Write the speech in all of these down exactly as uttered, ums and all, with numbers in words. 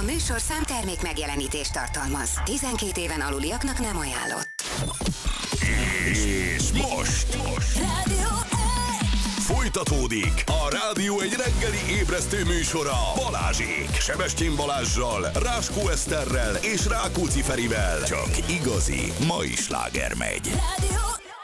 A műsorszám termék megjelenítést tartalmaz. tizenkét éven aluliaknak nem ajánlott. És most, most. Rádió Folytatódik a Rádió egy reggeli ébresztő műsora Balázsék, Sebestyén Balázssal, Ráskó Eszterrel és Rákóczi Ferivel. Csak igazi mai sláger megy. Rádió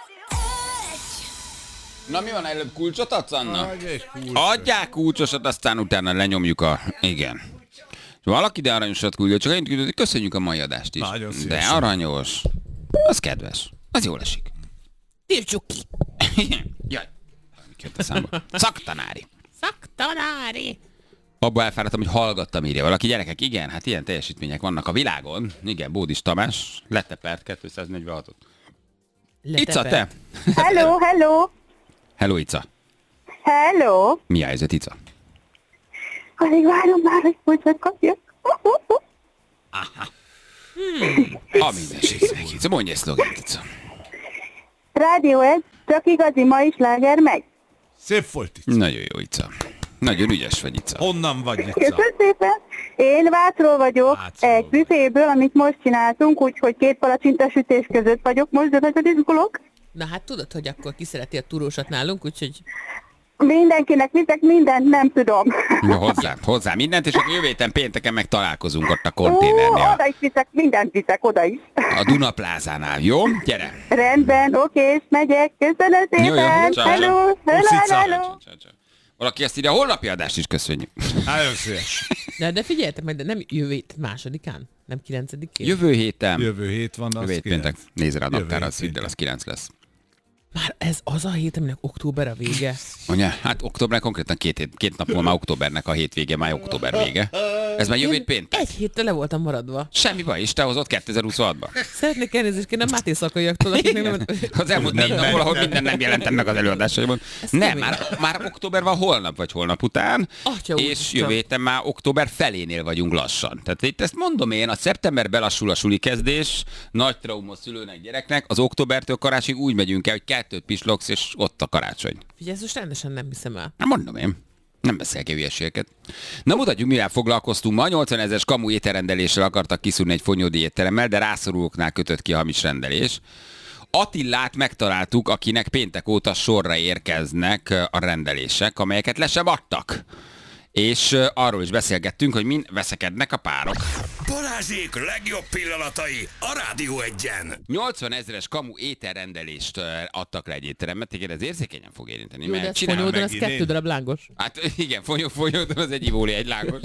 Na mi van, előbb kulcsot adsz, Anna? Adj egy kulcsot. Adják kulcsosat, aztán utána lenyomjuk a... Igen. Valaki de aranyosat küldött, csak én küldött, hogy köszönjük a mai adást is. Nagyon De szívesen. aranyos. Az kedves. Az jól esik. Írtsuk ki! Jaj. Mi jött a számba? Szaktanári. Szaktanári! Abba elfáradtam, hogy hallgattam, írja valaki. Gyerekek, igen, hát ilyen teljesítmények vannak a világon. Igen, Bódis Tamás letepert kétszáznegyvenhatot. Ica, te? Hello, hello, Hello, Ica. hello. Mi a helyzet, Ica? Alig várom már, hogy kulcsot kapjak. A mindenségnek, Ica. Mondj egy szlogent, Ica. Rádió egy, csak igazi mai sláger megy. Szép volt itt. Nagyon jó, Ica. Nagyon ügyes vagy, Ica. Honnan vagy itt? Köszönöm szépen. Én Vácról vagyok, Vácról egy vagy. büféből, amit most csináltunk, úgyhogy két palacsinta sütés között vagyok most, de nagyon izgulok. Na hát tudod, hogy akkor ki szereti a turósat nálunk, úgyhogy Mindenkinek viszek mindent, nem tudom. Ja, hozzá, hozzá mindent, és akkor jövő héten pénteken meg találkozunk ott a Ó, konténernél. oda is viszek, mindent viszek, oda is. A Duna plázánál, jó? Gyere! Rendben, oké, és megyek. Köszönöm szépen. Jó, jó, ciao, Hello, ciao. hello, Puszica. hello. Valaki ezt írja, a holnapi adást is köszönjük. Nagyon szíves. de, de figyeljetek meg, de nem jövő hét másodikán, nem kilencedikén. Jövő héten, Jövő hét van, az jövő hét kilenc. péntek, nézd rá a Jövő naptára, hét az hidd el, péntek. az kilenc lesz. Már ez az a hét, aminek október a vége. Mondja, hát október konkrétan két, hét, két nap múlva már októbernek a hétvége, már október vége. Ez már jövő hét péntek. Egy héttel le voltam maradva. Semmi baj, és te hozott kétezer-huszonhatba. Szeretnék elnézést kérni a Máté szakaiaktól, akik még nem... Az elmúlt négy nap valahol minden nem jelentem meg az előadásaimon. Nem, kemény. már, már október van holnap vagy holnap után, Atya és úristen. jövő héten már október felénél vagyunk lassan. Tehát itt ezt mondom én, a szeptember belassul a suli kezdés, nagy trauma szülőnek, gyereknek, az októbertől karácsonyig úgy megyünk el, hogy kettőt pislogsz, és ott a karácsony. Figyelj, ezt most rendesen nem hiszem el. Na mondom én. Nem beszélek hülyeségeket. Na mutatjuk, mivel foglalkoztunk ma. nyolcvan ezeres kamu ételrendeléssel akartak kiszúrni egy fonyódi étteremmel, de rászorulóknál kötött ki a hamis rendelés. Attillát megtaláltuk, akinek péntek óta sorra érkeznek a rendelések, amelyeket le sem adtak. És uh, arról is beszélgettünk, hogy mind veszekednek a párok. Balázsék legjobb pillanatai a Rádió egyen. nyolcvan ezeres kamu ételrendelést uh, adtak le egy étteremben, téged ez érzékenyen fog érinteni. Jó, de mert ez csinálom fonyódon, meg- az megint kettő én. darab lángos. Hát igen, fonyó, folyó, az egy ivóli, egy lángos.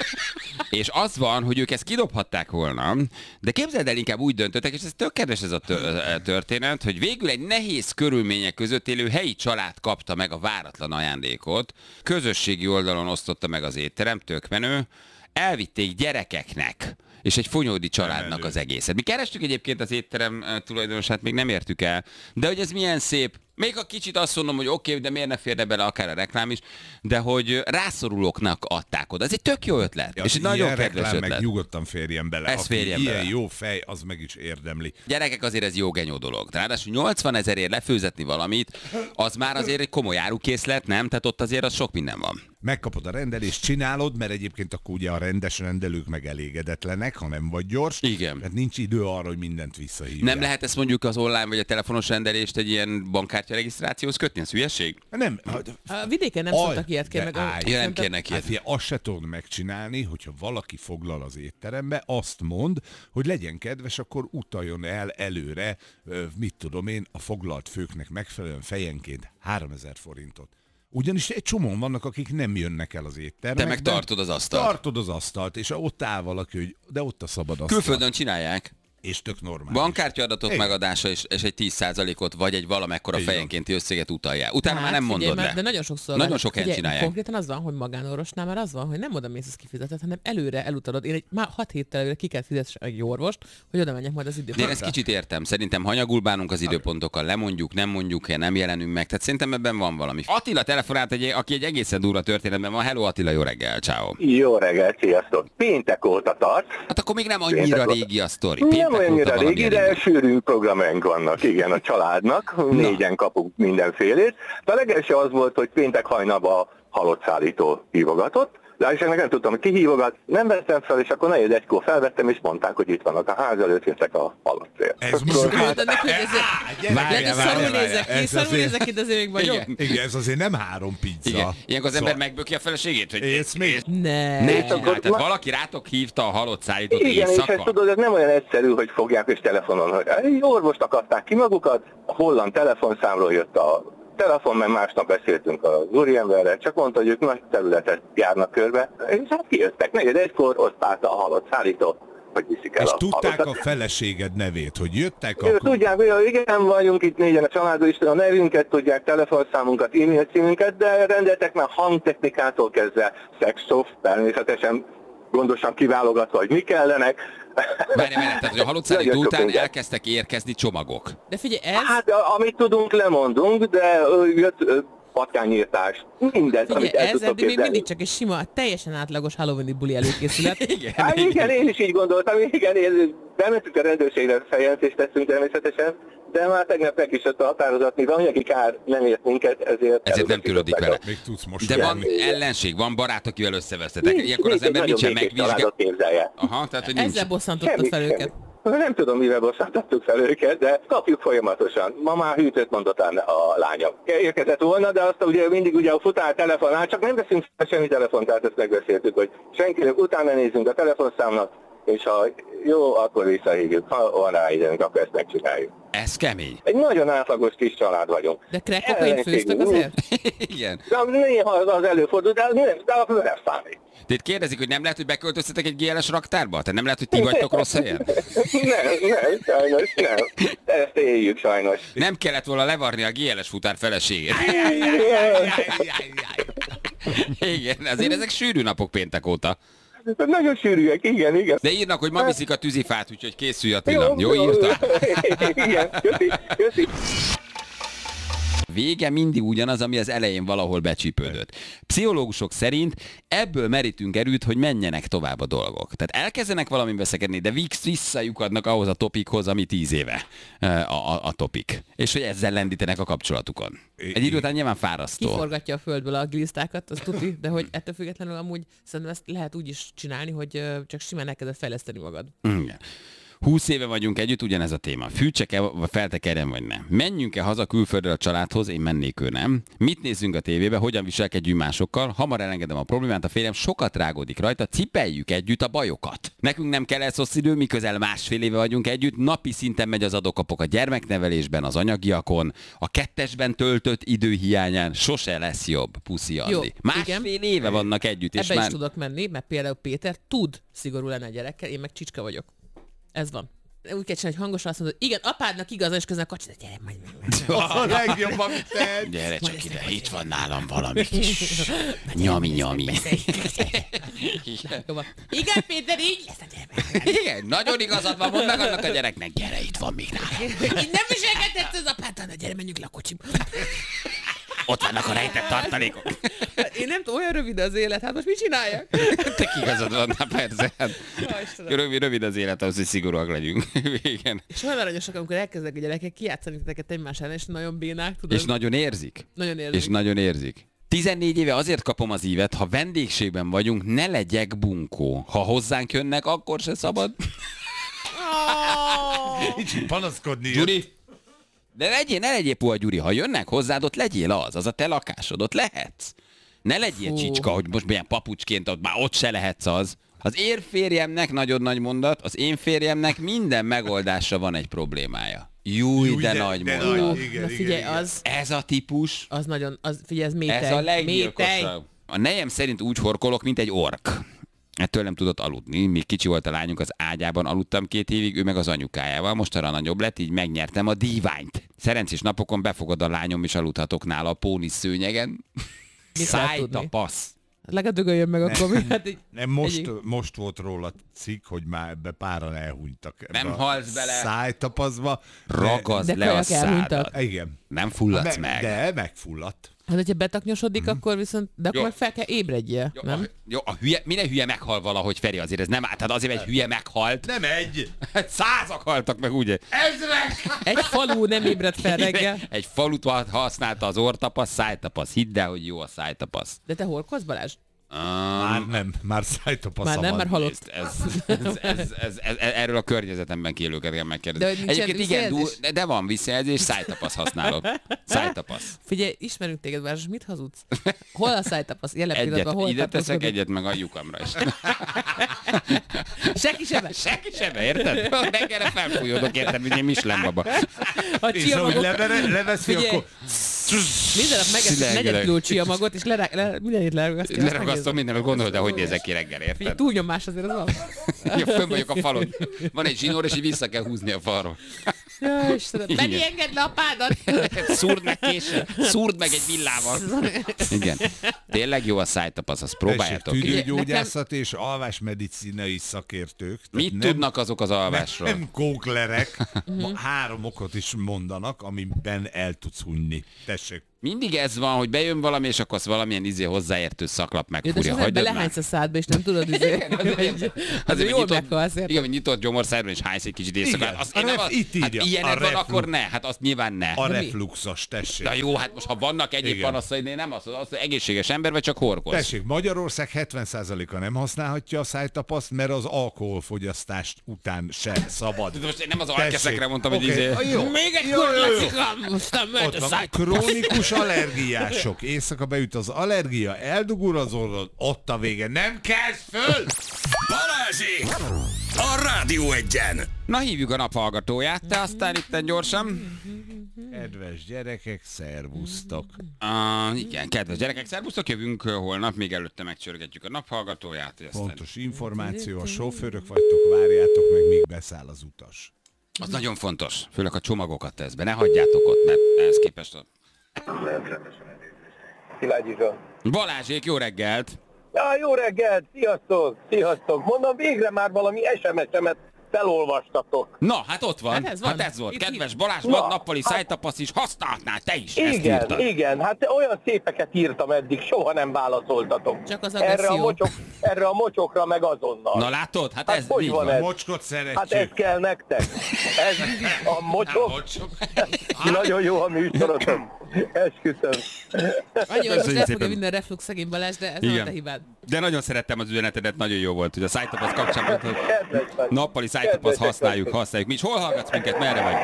És az van, hogy ők ezt kidobhatták volna, de képzeld el, inkább úgy döntöttek, és ez tök kedves ez a tö- történet, hogy végül egy nehéz körülmények között élő helyi család kapta meg a váratlan ajándékot, közösségi oldalon osztotta meg az étterem, tök menő, elvitték gyerekeknek, és egy fonyódi családnak menő. az egészet. Mi kerestük egyébként az étterem eh, tulajdonosát, még nem értük el, de hogy ez milyen szép. Még a kicsit azt mondom, hogy oké, okay, de miért ne férne bele akár a reklám is, de hogy rászorulóknak adták oda. Ez egy tök jó ötlet, Ja, és egy ilyen nagyon kedves reklám ötlet. meg nyugodtan férjen bele. Ez Aki férjen ilyen bele. jó fej, az meg is érdemli. Gyerekek, azért ez jó genyó dolog. Ráadásul nyolcvan ezerért lefőzetni valamit, az már azért egy komoly árukészlet, nem? Tehát ott azért az sok minden van. Megkapod a rendelést, csinálod, mert egyébként akkor ugye a rendes rendelők meg elégedetlenek, ha nem vagy gyors. Igen. Tehát nincs idő arra, hogy mindent visszahívják. Nem lehet ezt mondjuk az online vagy a telefonos rendelést egy ilyen bankkártya regisztrációhoz kötni? Ez hülyeség? Nem. A vidéken nem Aj, szoktak ilyet kérni, de meg a... állj. Ja, nem szerintem- kérnek Hát ilyet. figyelj, azt se tudod megcsinálni, hogyha valaki foglal az étterembe, azt mond, hogy legyen kedves, akkor utaljon el előre, ö, mit tudom én, a foglalt főknek megfelelően fejenként háromezer forintot. Ugyanis egy csomóan vannak, akik nem jönnek el az étterembe. Te meg tartod az asztalt. Tartod az asztalt, és ott áll valaki, hogy de ott a szabad asztal. Külföldön csinálják. És tök normális. Bankkártyaadatok Igen. megadása és, és egy tíz százalékot vagy egy valamekkora Így van. fejenkénti összeget utalják. Utána már nem figyelj, mondod már, le. De nagyon sokszor Nagyon van. sok helyen Figyelj, csinálják. Konkrétan az van, hogy magánorvosnál már az van, hogy nem oda mész, ezt kifizeted, hanem előre elutalod. Én egy már hat héttel előre ki kell fizetni egy orvost, hogy oda menjek majd az De én időpontra. ezt kicsit értem. Szerintem hanyagul bánunk az időpontokkal, lemondjuk, nem mondjuk, nem jelenünk meg. Tehát szerintem ebben van valami. Attila telefonált, egy, aki egy egészen durva történetben van. Hello Attila, jó reggel, ciao. Jó reggel, sziasztok! Péntek óta tart. Hát akkor még nem annyira Péntek óta. régi a sztori. Nem Péntek óta annyira valami régi, de elindult. sűrű programjaink vannak, igen, a családnak. Négyen kapunk mindenfélét. De a legelső az volt, hogy péntek hajnalban halottszállító hívogatott, De és ennek nem tudtam, hogy kihívogat, nem vettem fel, és akkor negyed egykor felvettem, és mondták, hogy itt vannak a ház előtt, jöttek a halacél. Ez most Hát ennek, hogy ez... Várjál, Szarul várjál, nézek ki, Ez szarul azért- nézek ki, de azért még vagyok. Igen. Igen, ez azért nem három pizza. Igen. Ilyenkor az ember Szóval- megböki a feleségét, hogy Ész még? Ne. ne És csinálj. akkor Tehát ma- valaki rátok hívta a halott szállítót Igen, és éjszaka. ezt tudod, ez nem olyan egyszerű, hogy fogják és telefonon, hogy egy orvost akarták ki magukat, a holland telefonszámról jött a telefon, mert másnap beszéltünk az úriemberrel, csak mondta, hogy ők nagy területet járnak körbe, és hát kijöttek, negyed egykor, ott állt a halott szállító, hogy viszik el És a tudták halottat. a feleséged nevét, hogy jöttek Ők akkor... tudják, hogy igen, vagyunk itt négyen a családban, is a nevünket tudják, telefonszámunkat, e-mail címünket, de rendeltek már hangtechnikától kezdve szexszoft, természetesen gondosan kiválogatva, hogy mi kellenek. Várj, várj, tehát hogy a halott szállító Nagyon sok után minden. elkezdtek érkezni csomagok. De figyelj, ez... Hát a- amit tudunk, lemondunk, de ö, jött ö, patkányírtás, mindent, Figyelj, amit el ez tudtok eddig még képzelni. mindig csak egy sima, teljesen átlagos Halloween-i buli előkészület. Igen, Hát igen, én is így gondoltam, igen, én bementünk a rendőrségre, feljelentést tettünk természetesen, de már tegnap meg is jött a határozat, mivel anyagi kár nem ért minket, ezért... Ezért nem törődik vele. Még tudsz most De van Igen. ellenség, van barát, akivel összevesztetek. Nincs, Ilyenkor az nincs, ember egy nincsen nagyon békés megvizsgál. családot képzelje. Aha, tehát hogy nincs. Ezzel bosszantotta Semmi, fel semmi. őket. Nem tudom, mivel bosszantottuk fel őket, de kapjuk folyamatosan. Ma már hűtőt mondott a a lányom. Érkezett volna, de azt ugye mindig ugye a futár telefonál, csak nem veszünk fel semmi telefont, tehát ezt megbeszéltük, hogy senkinek utána nézzünk a telefonszámnak, és ha jó, akkor visszahívjuk. Ha van rá időnk, akkor ezt megcsináljuk. Ez kemény. Egy nagyon átlagos kis család vagyunk. De crack-kokain főztök azért? Igen. De néha az előfordul, de nem, de akkor nem számít. Tehát kérdezik, hogy nem lehet, hogy beköltöztetek egy gé el es raktárba? Tehát nem lehet, hogy ti vagytok rossz helyen? Nem, nem, sajnos nem. Ezt éljük sajnos. Nem kellett volna levarni a gé el es futár feleségét. Igen, azért ezek sűrű napok péntek óta. Nagyon sűrűek, igen, igen. De írnak, hogy ma viszik a tűzifát, úgyhogy készülj Attila. Jó, írtál? Igen, köszi, köszi. Vége mindig ugyanaz, ami az elején valahol becsípődött. Pszichológusok szerint ebből merítünk erőt, hogy menjenek tovább a dolgok. Tehát elkezdenek valamin veszekedni, de visszajukadnak ahhoz a topikhoz, ami tíz éve a, a, a topik. És hogy ezzel lendítenek a kapcsolatukon. Egy idő után nyilván fárasztó. Kiforgatja a földből a glisztákat, az tuti, de hogy ettől függetlenül amúgy szerintem ezt lehet úgy is csinálni, hogy ö, csak simán elkezded fejleszteni magad. Igen. húsz éve vagyunk együtt, ugyanez a téma. Fűtsek-e, vagy feltekerjen, vagy nem? Menjünk-e haza külföldről a családhoz, én mennék, ő nem. Mit nézzünk a tévébe, hogyan viselkedjünk másokkal? Hamar elengedem a problémát, a férjem sokat rágódik rajta, cipeljük együtt a bajokat. Nekünk nem kell elszosz idő, mi közel másfél éve vagyunk együtt, napi szinten megy az adókapok a gyermeknevelésben, az anyagiakon, a kettesben töltött idő hiányán sose lesz jobb, puszi Andi. Jó, Másfél igen. éve vannak együtt, és Ebbe már... is tudok menni, mert például Péter tud szigorú lenni a gyerekkel, én meg csicska vagyok. Ez van. Úgy kell csinálni, hogy hangosan azt mondod, igen, apádnak igaz, és közben a kacsi, de gyere, majd meg. A legjobb, amit tehetsz. Gyere csak ide, itt van nálam valami kis nyami nyami. Jó van. Igen, Péter, így lesz a gyermek. Igen, nagyon igazad van, mondd meg annak a gyereknek, gyere, itt van még nálam. Így nem viselkedhetsz az apáddal, gyere, menjünk le a kocsiba. Ott vannak a rejtett tartalékok. Én nem tudom, olyan rövid az élet, hát most mit csináljak? Te igazad van, na persze. Hát, Ja, Istenem. rövid, rövid az élet, ahhoz, hogy szigorúak legyünk. Igen. És olyan aranyosak, amikor elkezdek a gyerekek kijátszani titeket egymás ellen, és nagyon bénák, tudod? És nagyon érzik. Nagyon érzik. És nagyon érzik. tizennégy éve azért kapom az ívet, ha vendégségben vagyunk, ne legyek bunkó. Ha hozzánk jönnek, akkor se szabad. Nincs panaszkodni. Gyuri! De legyél, ne legyél puha, Gyuri. Ha jönnek hozzád, ott legyél az. Az a te lakásod, ott lehetsz. Ne legyél Fú. csicska, hogy most milyen papucsként, ott már ott se lehetsz az. Az én férjemnek, nagyon nagy mondat, az én férjemnek minden megoldásra van egy problémája. Júj, Júj, de, de- nagy de mondat. nagy. Ú, Igen, na igen, figyelj, igen. az, Ez a típus, az nagyon, az, figyelj, ez métej. ez a métej. leggyilkosabb. A nejem szerint úgy horkolok, mint egy ork. Ettől nem tudott aludni. Még kicsi volt a lányunk, az ágyában aludtam két évig, ő meg az anyukájával. Mostanra nagyobb lett, így megnyertem a díványt. Szerencsés napokon befogad a lányom, és aludhatok nála a pónisz szőnyegen. Mit lehet Szájt a tudni? passz. Legalább dögöljön meg akkor, mi? Hát így, Nem, most, Egyik. most volt róla cikk, hogy már ebbe páran elhunytak. Ebbe Nem a halsz bele. Szájtapaszba. Ragazd De le a kajak elhunytak. szádat. De, igen. Nem fulladsz Me- meg. De megfulladt. hát hogyha betaknyosodik, akkor viszont, de akkor Jó. meg fel kell ébredjél, Jó, nem? a, jó, a hülye, minden hülye meghal valahogy, Feri, azért ez nem áll. Tehát azért, mert egy hülye meghalt. Nem egy! Hát százak haltak meg, ugye? Ezrek! Egy falu nem ébred fel reggel. Egy falut használta az orrtapasz, szájtapasz. Hidd el, hogy jó a szájtapasz. De te horkolsz, Balázs? Már nem, már szájtapasz. Már nem, már halott. Ez, ez, ez, ez, ez, ez, erről a környezetemben élőket kell megkérdezni. De hogy nincsen Egyébként igen, du, visszajelzés? de van visszajelzés, szájtapasz használod. Szájtapasz. Figyelj, ismerünk téged, Város, mit hazudsz? Hol a szájtapasz? Jelen pillanatban Egyet, hol ide teszek, tapasztod? egyet meg a lyukamra is. Senki sem. Senki sebe, érted? Reggelre felfújódok, érted, mint én Michelin baba. A És ahogy csiamagok. levere, leveszi, Figyelj, akkor... minden nap megeszik Szülegek. negyed kiló csiamagot, és lerá, le, mindenit leragasztja. azt Leragasztom megnézem. mindenet, gondolod, de hogy nézek ki reggel, Figyelj, érted? túlnyomás azért az van. Ja, fönn vagyok a falon. Van egy zsinór, és így vissza kell húzni a falról. Ja, Istenem. Igen. Mennyi engedd le a pádat? Szúrd meg késsel, szúrd meg egy villával. Igen. Tényleg jó a szájtapasz, azt próbáljátok. Tessék, ki. tüdőgyógyászat és alvásmedicinai szakértők. Tehát Mit nem, tudnak azok az alvásról? Nem kóklerek, ma három okot is mondanak, amiben el tudsz hunyni. Tessék. Mindig ez van, hogy bejön valami, és akkor azt valamilyen izé hozzáértő szaklap Ja, de megfúrja. az ember Hagyjad már. belehánysz a szádba, és nem tudod, izé, hogy Azért, jól hogy meghalsz, nyitott, érted? igen, hogy nyitott gyomorszájban, és hánysz egy kicsit éjszakát. Igen, Azt a én nem ref- az, itt hát írja, ilyened a van, reflux. akkor ne. Hát azt nyilván ne. A mi? refluxos, tessék. Na jó, hát most ha vannak egyéb Igen. panaszai, én nem azt, az egészséges ember, vagy csak horkoz. Tessék, Magyarország hetven százaléka nem használhatja a szájtapaszt, mert az alkoholfogyasztást után se szabad. De most én nem az Tessék, alkeszekre mondtam, hogy oké, izé... jó. Még egy Jó, jó, jó. kurlacikam, aztán mehet Ott a van, szájtapasz. krónikus allergiások. Éjszaka beüt az allergia, eldugul az orrod, ott a vége. Nem kezd föl! Balázsék! A Rádió Egyen! Na hívjuk a naphallgatóját, te aztán itt gyorsan. Kedves gyerekek, szervusztok. Uh, igen, kedves gyerekek, szervusztok, jövünk uh, holnap, még előtte megcsörgetjük a naphallgatóját. hogy aztán- Pontos információ, a sofőrök vagytok, várjátok meg, míg beszáll az utas. Az nagyon fontos, főleg a csomagokat tesz be, ne hagyjátok ott, mert ehhez képest a... Szilágyi Zsolt. Balázsék, jó reggelt! Ja, jó reggelt, sziasztok, sziasztok. Mondom, végre már valami es em es-emet felolvastatok. Na, hát ott van, Hát ez van. hát ez volt. Itt- Kedves itt- Balázs, Na, van nappali hát- szájtapasz is, használhatnál te is, ezt Igen, írtad. igen, hát olyan szépeket írtam eddig, soha nem válaszoltatok. Csak az erre a, agresszió. mocsok, erre a mocsokra meg azonnal. Na látod? Hát, Hát ez hogy így van van. ez? Mocskot szeretjük. Hát ez kell nektek. Ez a mocsok. Nagyon jó a műsorotok. Esküszöm. Annyi, hogy most Köszönjük lesz fogja szépen. minden reflux szegény Balázs, de ez nem a Igen. te hibád. De nagyon szerettem az üzenetedet, nagyon jó volt, hogy a szájtapasz kapcsán, hogy Kedves vagy. nappali szájtapasz Kedvesek használjuk, vagytok. használjuk. Mi is hol hallgatsz minket, merre vagy?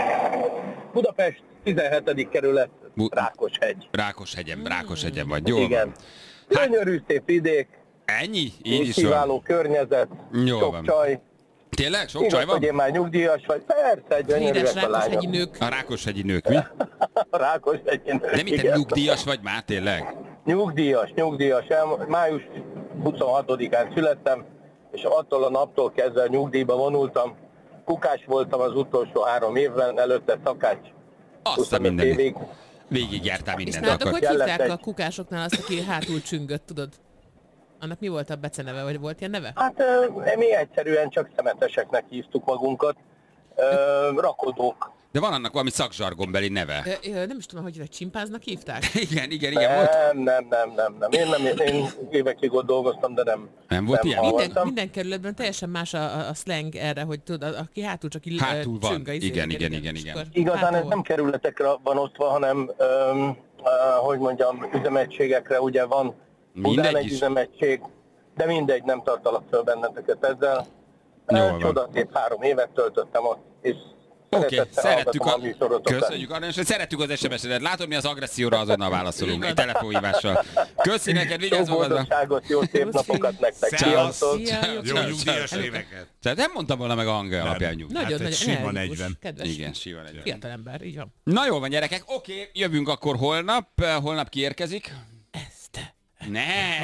Budapest tizenhetedik kerület, Bu- Rákoshegy. Rákoshegyen, Rákoshegyen vagy, jó Igen. van. Gyönyörű szép vidék, Ennyi? Így és is van. kiváló környezet, Jól sok van. csaj. Tényleg? Sok Igaz, csaj van? hogy én már nyugdíjas vagy. Persze, Híres gyönyörűek a rákoshegyi lányok. nők. A Rákoshegyi nők, mi? A Rákoshegyen. Nem itt egy nyugdíjas vagy már, tényleg? Nyugdíjas, nyugdíjas. El, május huszonhatodikán születtem, és attól a naptól kezdve nyugdíjba vonultam. Kukás voltam az utolsó három évben, előtte szakács. Azt a huszonöt minden. évig. Végigjártál És mindent nálatok akkor. hogy Kellett hívták a egy- kukásoknál azt, aki hátul csüngött, tudod? Annak mi volt a beceneve, vagy volt ilyen neve? Hát ö, mi egyszerűen csak szemeteseknek hívtuk magunkat. Ö, rakodók. De van annak valami szakzsargonbeli neve. Ö, ö, nem is tudom, hogy csimpáznak hívták. Igen, igen, igen, volt. Nem, nem, nem, nem, nem. Én, nem, én évekig ott dolgoztam, de nem. Nem volt ilyen? Minden, hallottam. minden kerületben teljesen más a, a, a slang erre, hogy tudod, a- aki hátul csak így Hátul van. csüng, izé, Igen, igen, igen, és igen. akkor Igazán hátul ez van. nem kerületekre van osztva, hanem, öm, uh, hogy mondjam, üzemegységekre, ugye van Budán Mindegy egy is. üzemegység, de mindegy, nem tartalak föl benneteket ezzel. Jól Ö, van. Csodaszép három évet töltöttem ott, és Oké, okay, szeretettel szerettük hallgatom a... a műsorotokat. Köszönjük, Aranyos, hogy szerettük az es em es-edet. Látod, mi az agresszióra azonnal válaszolunk. Egy telefonhívással. Köszi neked, vigyázz Jó magadra. boldogságot, jó szép napokat nektek. Szevasz. Sziasztok! Szia, jó Jó Ciao, nyugdíjas ciao. éveket. Tehát nem mondtam volna meg a hangja alapján nyugdíj. Nagyon, Hát egy nagyon sima energikus, negyven. kedves. Igen, sívan egy. Fiatal ember, így van. Na jól van, gyerekek. Oké, jövünk akkor holnap. Holnap kiérkezik? Ezt. Ne!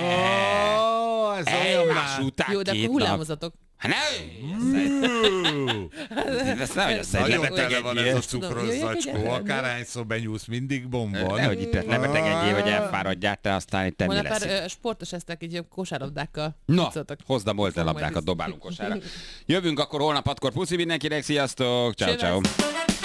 Ó, ez olyan Egymás már. után Jó, de két akkor nap. hullámozatok. Hát ne! Ezt nehogy azt egy Nagyon lebeteg tele van ez a egyél. cukros Jöjjek zacskó, egyáltalán, akárhányszor benyúlsz, mindig bomb van. Nehogy itt lebeteg egyél, vagy elfáradjál, te aztán itt mi Holnap lesz. már ö, sportos eztek, így kosárlabdákkal. Na, Játszottak. hozd a molten Fogom majd labdákat, ezt. dobálunk kosára. Jövünk akkor holnap hatkor. Puszi mindenkinek, sziasztok! Ciao, ciao. Csövasz.